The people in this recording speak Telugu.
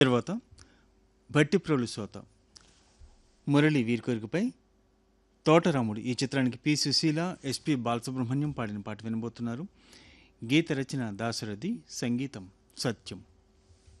తర్వాత భట్టిప్రోలు సోత మురళి వీరి కోరికపై తోటరాముడు ఈ చిత్రానికి పి సుశీల ఎస్పి బాలసుబ్రహ్మణ్యం పాడిన పాట వినబోతున్నారు. గీత రచన దాశరథి, సంగీతం సత్యం.